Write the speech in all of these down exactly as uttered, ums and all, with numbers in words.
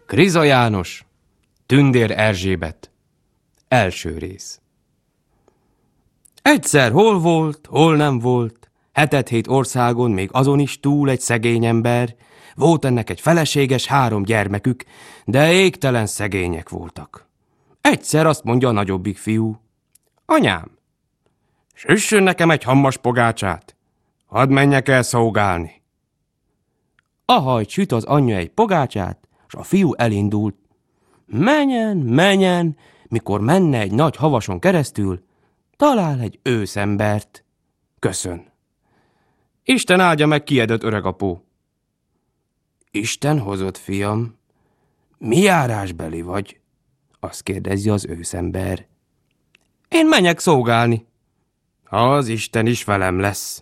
Kriza János, Tündér Erzsébet. Első rész. Egyszer hol volt, hol nem volt, hetet-hét országon, még azon is túl egy szegény ember. Volt ennek egy feleséges, három gyermekük, de égtelen szegények voltak. Egyszer azt mondja a nagyobbik fiú: anyám, süssön nekem egy hammas pogácsát, hadd menjek el szolgálni. Ahajt süt az anyja egy pogácsát, s a fiú elindult. Menjen, menjen, mikor menne egy nagy havason keresztül, talál egy őszembert. Köszön. Isten áldja meg, kiedött öregapó. Isten hozott, fiam. Mi járásbeli vagy? Azt kérdezi az őszember. Én menjek szolgálni. Az Isten is velem lesz.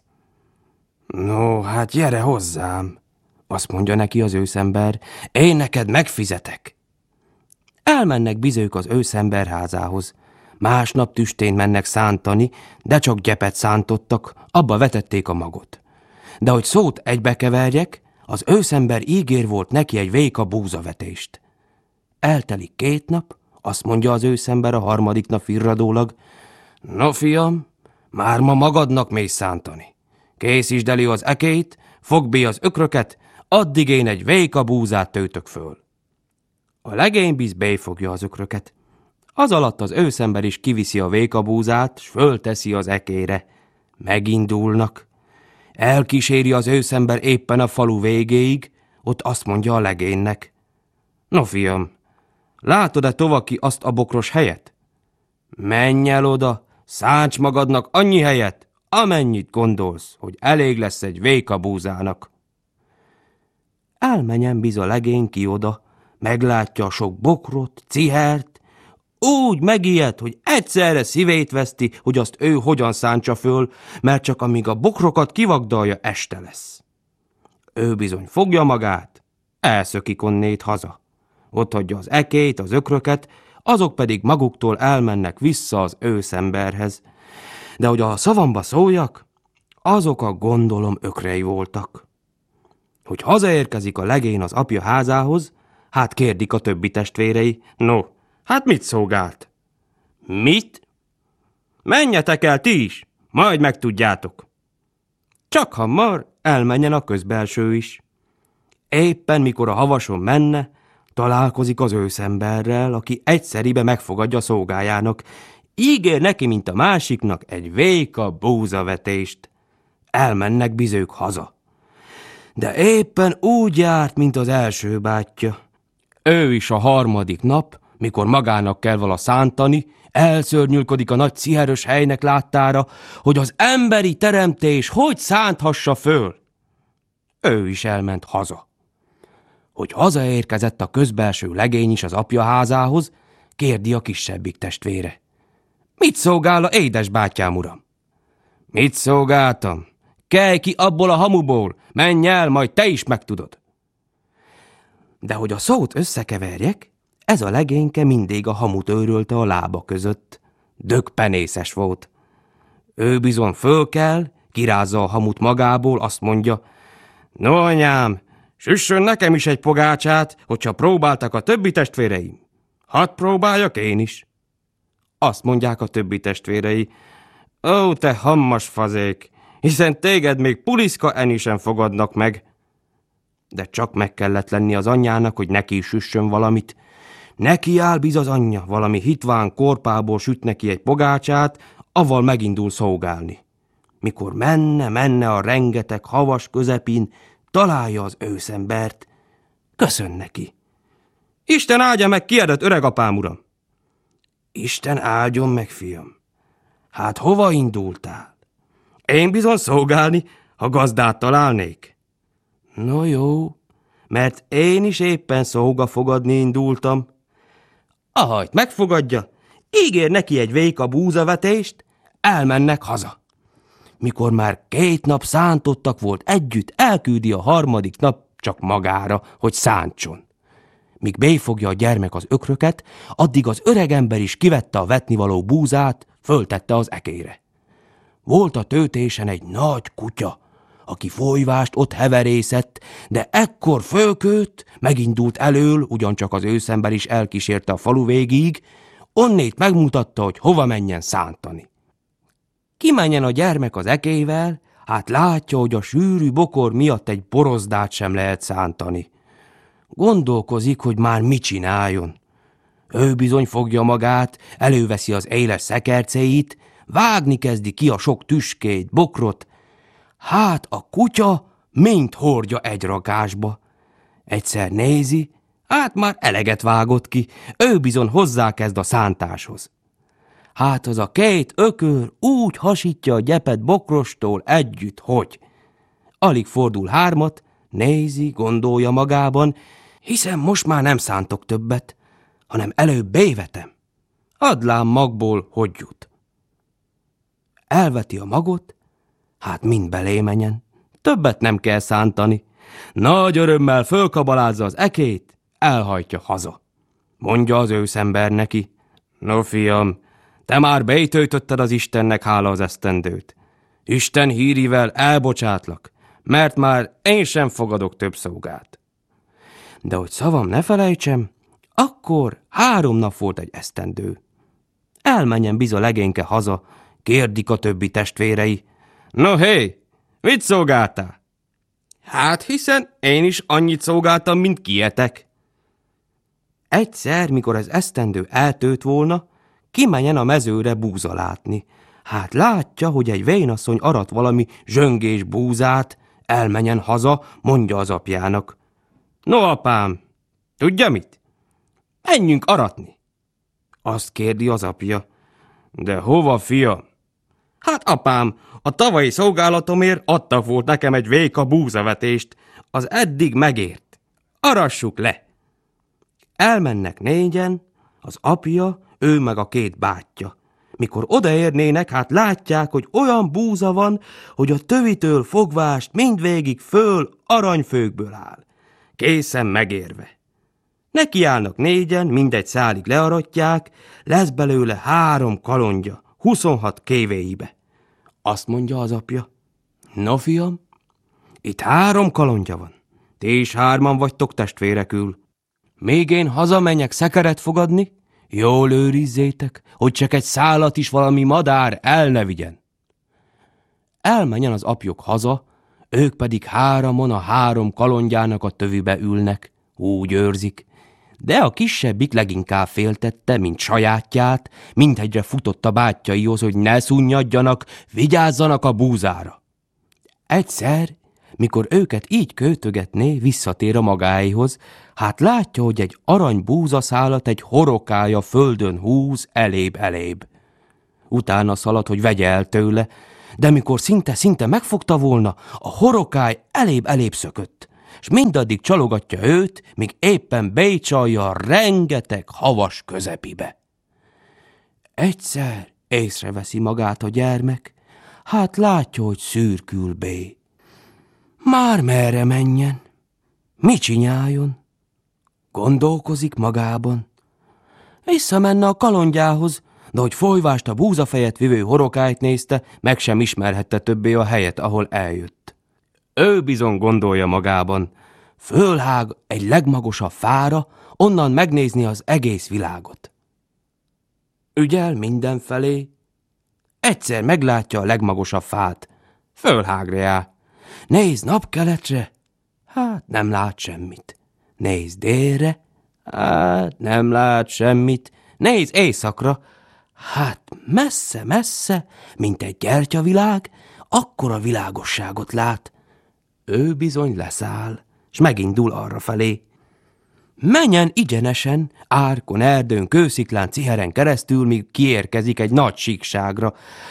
No, hát gyere hozzám, azt mondja neki az őszember, én neked megfizetek. Elmennek bizonyok az őszember házához. Másnap tüstén mennek szántani, de csak gyepet szántottak, abba vetették a magot. De hogy szót egybekeverjek, az őszember ígér volt neki egy véka búzavetést. Eltelik két nap, azt mondja az őszember a harmadik nap virradólag: no, fiam, már ma magadnak mész szántani. Készítsd elő az ekét, fogd be az ökröket, addig én egy véka búzát tőtök föl. A legénybiz béfogja az ökröket. Az alatt az őszember is kiviszi a véka búzát, s fölteszi az ekére. Megindulnak. Elkíséri az őszember éppen a falu végéig, ott azt mondja a legénynek: no, fiam, látod-e tovaki azt a bokros helyet? Menj el oda, szánts magadnak annyi helyet, amennyit gondolsz, hogy elég lesz egy véka búzának. Elmenjen biz a legény ki oda, meglátja a sok bokrot, cihert, úgy megijed, hogy egyszerre szívét veszti, hogy azt ő hogyan szántsa föl, mert csak amíg a bokrokat kivagdalja, este lesz. Ő bizony fogja magát, elszökik onnét haza. Ott hagyja az ekét, az ökröket, azok pedig maguktól elmennek vissza az őszemberhez. De hogy a szavamba szóljak, azok a gondolom ökrei voltak. Hogy hazaérkezik a legény az apja házához, hát kérdik a többi testvérei: no, hát mit szolgált? Mit? Menjetek el ti is, majd megtudjátok. Csak hamar elmenjen a közbelső is. Éppen mikor a havason menne, találkozik az őszemberrel, aki egyszeribe megfogadja szolgájának. Ígér neki, mint a másiknak, egy véka búzavetést. Elmennek bizők haza. De éppen úgy járt, mint az első bátyja. Ő is a harmadik nap, mikor magának kell vala szántani, elszörnyülködik a nagy ciherös helynek láttára, hogy az emberi teremtés hogy szánthassa föl. Ő is elment haza. Hogy hazaérkezett a közbelső legény is az apja házához, kérdi a kisebbik testvére: mit szolgál a édes bátyám, uram? Mit szolgáltam? Kelj ki abból a hamuból, menj el, majd te is megtudod. De hogy a szót összekeverjek, ez a legényke mindig a hamut őrölte a lába között. Dögpenészes volt. Ő bizony fölkel, kirázza a hamut magából, azt mondja: no, anyám, süssön nekem is egy pogácsát, hogyha próbáltak a többi testvéreim. Hadd próbáljak én is. Azt mondják a többi testvérei: ó, te hammas fazék, hiszen téged még puliszka eni sem fogadnak meg. De csak meg kellett lenni az anyjának, hogy neki is süssön valamit. Neki áll biz az anyja, valami hitván korpából süt neki egy pogácsát, avval megindul szolgálni. Mikor menne, menne a rengeteg havas közepin, találja az őszembert. Köszön neki. Isten áldja meg, kiedett öregapám, uram. Isten áldjon meg, fiam. Hát hova indultál? Én bizony szolgálni, ha gazdát találnék. No jó, mert én is éppen szolga fogadni indultam. Ahajt megfogadja, ígér neki egy véka búzavetést, elmennek haza. Mikor már két nap szántottak volt együtt, elküldi a harmadik nap csak magára, hogy szántson. Míg béfogja a gyermek az ökröket, addig az öregember is kivette a vetnivaló búzát, föltette az ekére. Volt a tőtésen egy nagy kutya, aki folyvást ott heverészett, de ekkor fölkőtt, megindult elől, ugyancsak az őszember is elkísérte a falu végig, onnét megmutatta, hogy hova menjen szántani. Kimenjen a gyermek az ekével, hát látja, hogy a sűrű bokor miatt egy borozdát sem lehet szántani. Gondolkozik, hogy már mit csináljon. Ő bizony fogja magát, előveszi az éles szekercéit, vágni kezdi ki a sok tüskét, bokrot, hát a kutya mind hordja egy rakásba. Egyszer nézi, hát már eleget vágott ki, ő bizony hozzákezd a szántáshoz. Hát az a két ökör úgy hasítja a gyepet bokrostól együtt, hogy alig fordul hármat, nézi, gondolja magában, hiszen most már nem szántok többet, hanem előbb bévetem. Adlám magból, hogy jut. Elveti a magot, hát mind belé menjen, többet nem kell szántani. Nagy örömmel fölkabalázza az ekét, elhajtja haza. Mondja az őszember neki: no fiam, te már bejtöltötted az Istennek hála az esztendőt. Isten hírivel elbocsátlak, mert már én sem fogadok több szolgát. De hogy szavam ne felejtsem, akkor három nap volt egy esztendő. Elmenjen biza legényke haza, kérdik a többi testvérei. No hé, mit szolgáltál? Hát hiszen én is annyit szolgáltam, mint kietek. Egyszer, mikor az esztendő eltőtt volna, kimenjen a mezőre búza látni. Hát látja, hogy egy vénasszony arat valami zsöngés búzát, elmenjen haza, mondja az apjának. No apám, tudja mit? Menjünk aratni. Azt kérdi az apja. De hova, fiam? Hát apám, a tavalyi szolgálatomért adtak volt nekem egy véka búzavetést, az eddig megért. Arassuk le. Elmennek négyen, az apja, ő meg a két bátyja. Mikor odaérnének, hát látják, hogy olyan búza van, hogy a tövitől fogvást mindvégig föl aranyfőkből áll. Készen megérve. Nekiállnak négyen, mindegy szálig learatják, lesz belőle három kalondja, huszonhat kévéibe. Azt mondja az apja: no fiam, itt három kalondja van, ti is hárman vagytok testvérekül. Még én hazamenjek szekeret fogadni, jól őrizzétek, hogy csak egy szálat is valami madár el ne vigyen. Elmenjen az apjuk haza, ők pedig háramon a három kalondjának a tövibe ülnek, úgy őrzik. De a kisebbik leginkább féltette, mint sajátját, mindegyre futott a bátyjaihoz, hogy ne szunnyadjanak, vigyázzanak a búzára. Egyszer, mikor őket így költögetné, visszatér a magáéhoz, hát látja, hogy egy arany búzaszálat egy horokája földön húz elébb-elébb. Utána szalad, hogy vegye el tőle, de mikor szinte-szinte megfogta volna, a horokály elébb-elébb szökött, s mindaddig csalogatja őt, míg éppen bécsalja a rengeteg havas közepibe. Egyszer észreveszi magát a gyermek, hát látja, hogy szürkül bé. Már merre menjen? Mit csináljon? Gondolkozik magában. Visszamenne a kalondjához, de hogy folyvást a búzafejet vivő horokályt nézte, meg sem ismerhette többé a helyet, ahol eljött. Ő bizony gondolja magában, fölhág egy legmagasabb fára, onnan megnézni az egész világot. Ügyel mindenfelé, egyszer meglátja a legmagasabb fát, fölhágra jár. Néz napkeletre, hát nem lát semmit. Néz délre, hát nem lát semmit. Néz északra, hát messze-messze, mint egy gyertyavilág, akkora világosságot lát. Ő bizony leszáll, s megindul arrafelé. Menjen igyenesen, árkon, erdőn, kősziklán, ciheren keresztül, míg kiérkezik egy nagy síkságra.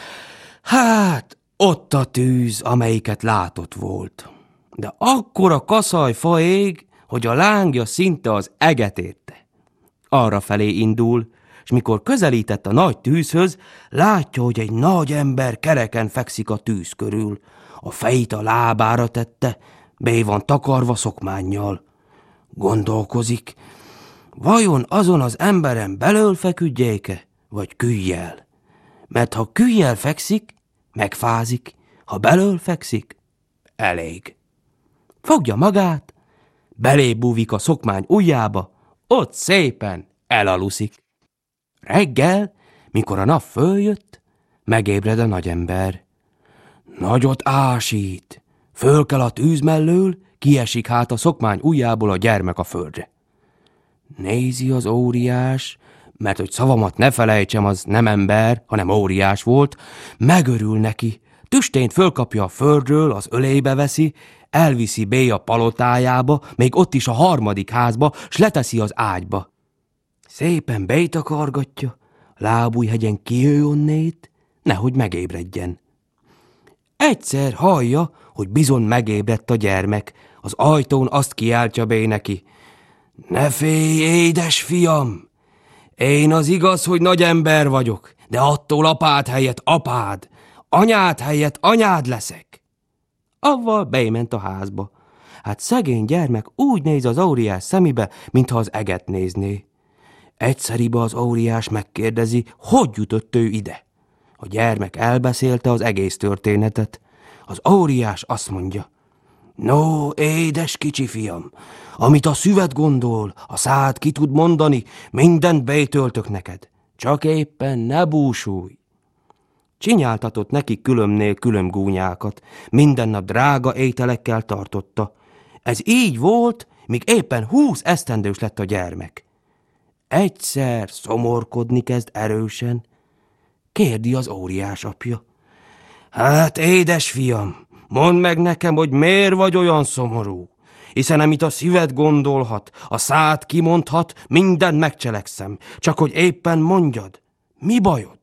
Hát, ott a tűz, amelyiket látott volt. De akkora kaszajfa ég, hogy a lángja szinte az eget érte. Arrafelé indul, és mikor közelített a nagy tűzhöz, látja, hogy egy nagy ember kereken fekszik a tűz körül. A fejét a lábára tette, bé van takarva szokmánnyal. Gondolkozik, vajon azon az emberen belől feküdjéke, vagy küllyel? Mert ha küllyel fekszik, megfázik, ha belől fekszik, elég. Fogja magát, belébúvik a szokmány ujjába, ott szépen elaluszik. Reggel, mikor a nap följött, megébred a nagyember. Nagyot ásít, föl kell a tűz mellől, kiesik hát a szokmány ujjából a gyermek a földre. Nézi az óriás, mert hogy szavamat ne felejtsem, az nem ember, hanem óriás volt, megörül neki, tüstént fölkapja a földről, az ölébe veszi, elviszi Béja palotájába, még ott is a harmadik házba, s leteszi az ágyba. Szépen bejtakargatja, lábújhegyen kijő onnét, nehogy megébredjen. Egyszer hallja, hogy bizony megébredt a gyermek, az ajtón azt kiáltja Bé neki: ne félj, édes fiam! Én az igaz, hogy nagy ember vagyok, de attól apád helyett apád, anyád helyett anyád leszek. Avval bement a házba. Hát szegény gyermek úgy néz az óriás szemébe, mintha az eget nézné. Egyszeribe az óriás megkérdezi, hogy jutott ő ide. A gyermek elbeszélte az egész történetet. Az óriás azt mondja: no, édes kicsi fiam, amit a szíved gondol, a szád ki tud mondani, mindent bétöltök neked. Csak éppen ne búsulj. Csinyáltatott neki különbnél külön gúnyákat, minden nap drága ételekkel tartotta. Ez így volt, míg éppen húsz esztendős lett a gyermek. Egyszer szomorkodni kezd erősen. Kérdi az óriás apja: hát, édes fiam, mondd meg nekem, hogy miért vagy olyan szomorú, hiszen amit a szíved gondolhat, a szád kimondhat, mindent megcselekszem, csak hogy éppen mondjad, mi bajod?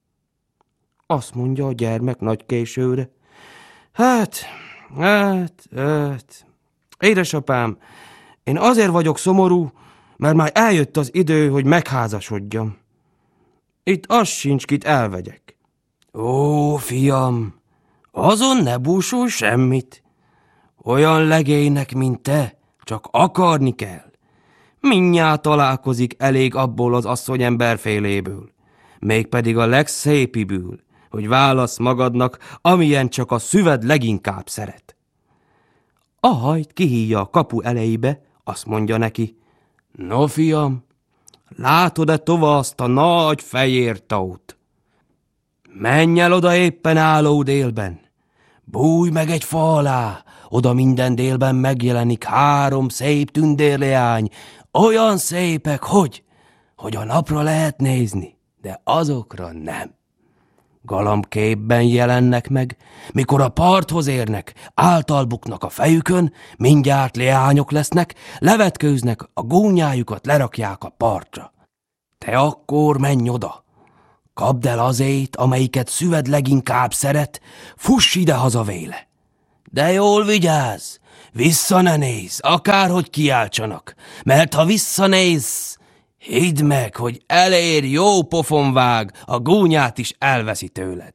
Azt mondja a gyermek nagy későre: hát, hát, hát, édesapám, én azért vagyok szomorú, mert már eljött az idő, hogy megházasodjam. Itt az sincs, kit elvegyek. Ó, fiam, azon ne búsulj semmit. Olyan legénynek, mint te, csak akarni kell. Mindnyárt találkozik elég abból az asszonyemberféléből, mégpedig a legszépiből, hogy válasz magadnak, amilyen csak a szíved leginkább szeret. A hajt kihívja a kapu elejébe, azt mondja neki: no, fiam, látod-e tova azt a nagy fehér tót? Menj el oda éppen álló délben, bújj meg egy fa alá, oda minden délben megjelenik három szép tündérleány, olyan szépek, hogy, hogy a napra lehet nézni, de azokra nem. Galambképben jelennek meg, mikor a parthoz érnek, által buknak a fejükön, mindjárt leányok lesznek, levetkőznek, a gúnyájukat lerakják a partra. Te akkor menj oda, kapd el azét, amelyiket szíved leginkább szeret, fuss ide-haza véle. De jól vigyázz, vissza ne nézz, akárhogy kiáltsanak, mert ha visszanézz, hidd meg, hogy elér jó pofonvág, a gúnyát is elveszi tőled.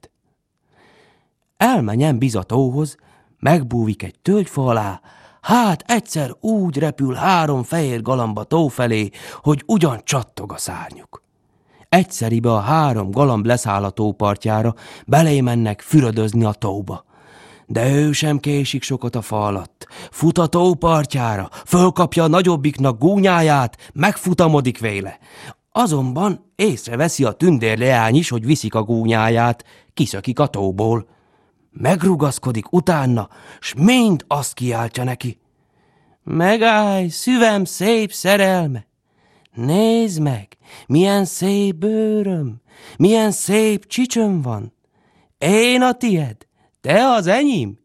Elmenjen bizatóhoz, megbúvik egy tölgyfa alá, hát egyszer úgy repül három fehér galamb a tó felé, hogy ugyan csattog a szárnyuk. Egyszeribe a három galamb leszáll a tó partjára, belé mennek fürödözni a tóba. De ő sem késik sokat a fa alatt. Fut a tó partjára, fölkapja a nagyobbiknak gúnyáját, megfutamodik véle. Azonban észreveszi a tündérleány is, hogy viszik a gúnyáját, kiszökik a tóból. Megrugaszkodik utána, s mind azt kiáltja neki: megállj, szívem szép szerelme! Nézd meg, milyen szép bőröm, milyen szép csicsöm van. Én a tied, te az enyém?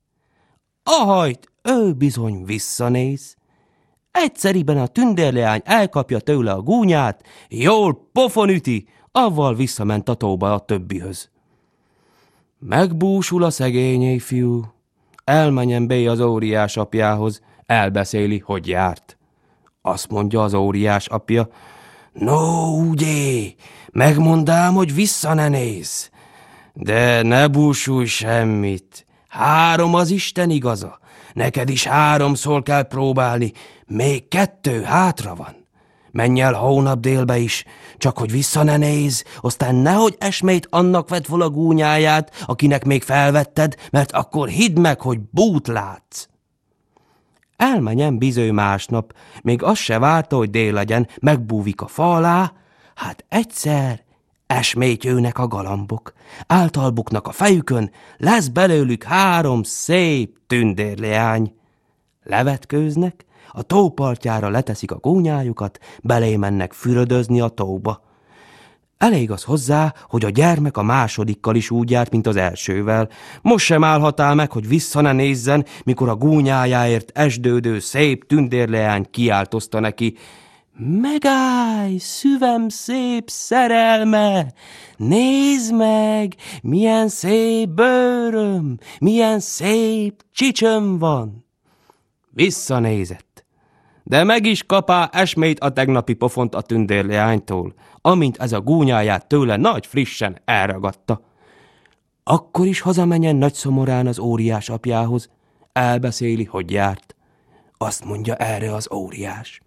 Ahajt, ő bizony visszanéz. Egyszeriben a tündérleány elkapja tőle a gúnyát, jól pofon üti, avval visszament a tóba a többihöz. Megbúsul a szegény éjfiú, elmenjen Bé az óriás apjához, elbeszéli, hogy járt. Azt mondja az óriás apja: no, ugye, megmondám, hogy vissza ne nézz. De ne búsulj semmit, három az Isten igaza, neked is háromszor kell próbálni, még kettő hátra van. menj el hónap délbe is, csak hogy vissza ne nézz, aztán nehogy esmét annak vedd fel a gúnyáját, akinek még felvetted, mert akkor hidd meg, hogy bút látsz. Elmenjen bizony másnap, még azt se várta, hogy dél legyen, megbúvik a fa alá, hát egyszer esmét jönnek a galambok, által buknak a fejükön, lesz belőlük három szép tündérleány. Levetkőznek, a tó partjára leteszik a gúnyájukat, belé mennek fürödözni a tóba. Elég az hozzá, hogy a gyermek a másodikkal is úgy járt, mint az elsővel. Most sem állhatál meg, hogy vissza ne nézzen, mikor a gúnyájáért esdődő szép tündérleány kiáltozta neki: megállj, szívem szép szerelme, nézd meg, milyen szép bőröm, milyen szép csicsöm van. Visszanézett, de meg is kapá esmét a tegnapi pofont a tündérleánytól, amint ez a gúnyáját tőle nagy frissen elragadta. Akkor is hazamenjen nagy szomorán az óriás apjához, elbeszéli, hogy járt. Azt mondja erre az óriás: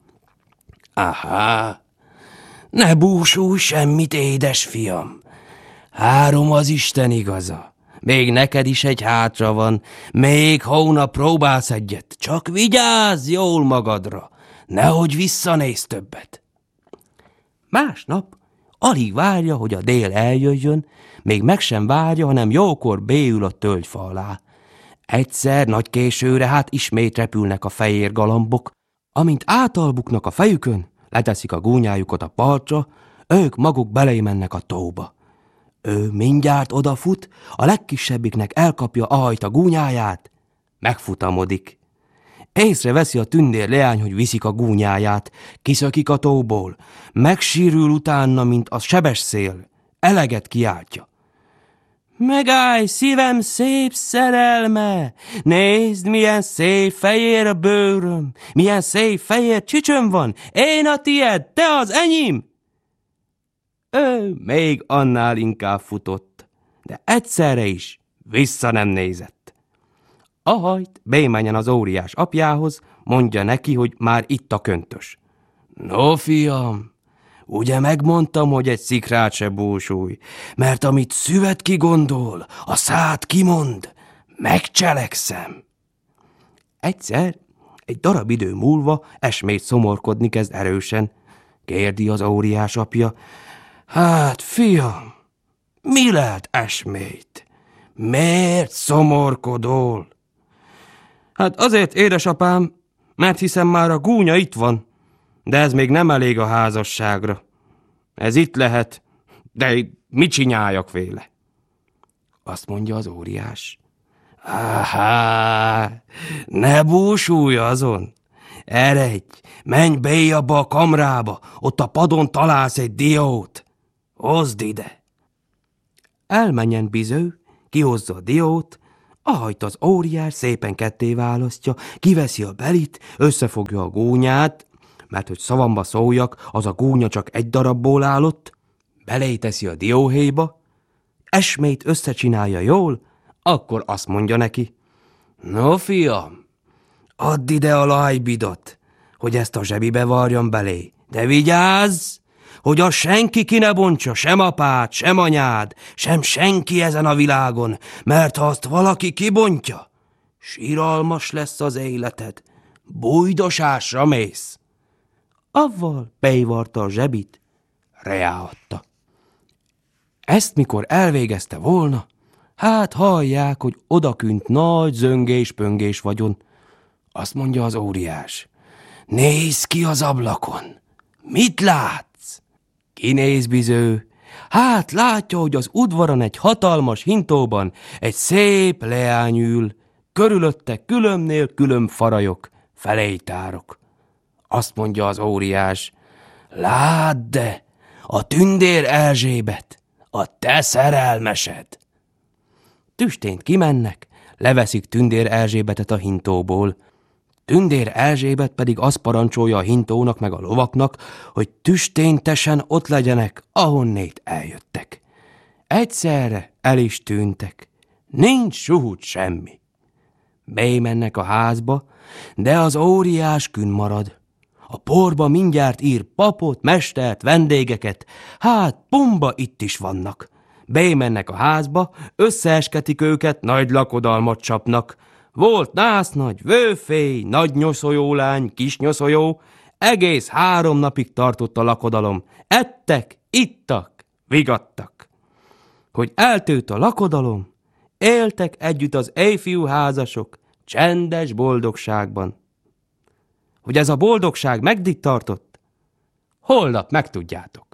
aha, ne búsulj semmit, édes fiam, három az Isten igaza. Még neked is egy hátra van, még hónap próbálsz egyet, csak vigyázz jól magadra, nehogy visszanézz többet. Másnap alig várja, hogy a dél eljöjjön, még meg sem várja, hanem jókor béül a tölgyfa alá. Egyszer nagy későre hát ismét repülnek a fehér galambok, amint átalbuknak a fejükön, leteszik a gúnyájukat a partra, ők maguk belé mennek a tóba. Ő mindjárt odafut, a legkisebbiknek elkapja ahajt a gúnyáját, megfutamodik. Észreveszi a tündérleány, hogy viszik a gúnyáját, kiszökik a tóból, megsírül utána, mint a sebes szél, eleget kiáltja: megállj, szívem szép szerelme, nézd, milyen szép fehér a bőröm, milyen szép fehér csicsöm van, én a tied, te az enyém. Ő még annál inkább futott, de egyszerre is vissza nem nézett. Ahajt bémenjen az óriás apjához, mondja neki, hogy már itt a köntös. No, fiam, ugye megmondtam, hogy egy szikrát se búsulj, mert amit szüvet kigondol, a szád kimond, megcselekszem. Egyszer, egy darab idő múlva esmét szomorkodni kezd erősen. Kérdi az óriás apja: hát, fiam, mi lehet esmét? Miért szomorkodol? Hát azért, édesapám, mert hiszem már a gúnya itt van, de ez még nem elég a házasságra. Ez itt lehet, de mit csináljak véle? Azt mondja az óriás: áhá, ne búsulj azon. Eredj, menj be abba a kamrába, ott a padon találsz egy diót. Hozd ide. Elmenjen biző, kihozza a diót, ahajt az óriás szépen ketté választja, kiveszi a belit, összefogja a gúnyát, mert hogy szavamba szóljak, az a gúnya csak egy darabból állott, beléteszi a dióhéjba, esmét összecsinálja jól, akkor azt mondja neki: no, fiam, add ide a lajbidot, hogy ezt a zsebibe varjam belé, de vigyázz, hogy a senki ki ne bontsa, sem apád, sem anyád, sem senki ezen a világon, mert ha azt valaki kibontja, síralmas lesz az életed, bújdosásra mész. Avval beivarta a zsebit, reáadta. Ezt mikor elvégezte volna, hát hallják, hogy odakünt nagy zöngés-pöngés vagyon. Azt mondja az óriás: nézz ki az ablakon, mit látsz? Kinéz biző, hát látja, hogy az udvaron egy hatalmas hintóban egy szép leány ül, körülötte különbnél külön farajok, felejtárok. Azt mondja az óriás: ládd de, a tündér Erzsébet, a te szerelmesed. Tüstént kimennek, leveszik tündér Erzsébetet a hintóból. Tündér Erzsébet pedig azt parancsolja a hintónak meg a lovaknak, hogy tüsténtesen ott legyenek, ahonnét eljöttek. Egyszerre el is tűntek, nincs suhut semmi. Bémennek a házba, de az óriás künn marad. A porba mindjárt ír papot, mestert, vendégeket. Hát, pumba itt is vannak. Bemennek a házba, összeesketik őket, nagy lakodalmat csapnak. Volt násznagy, vőfély, nagy nyoszoljólány, kis nyoszolyó. Egész három napig tartott a lakodalom. Ettek, ittak, vigadtak. Hogy eltűnt a lakodalom, éltek együtt az éjfiú házasok, csendes boldogságban. Hogy ez a boldogság meddig tartott, holnap megtudjátok.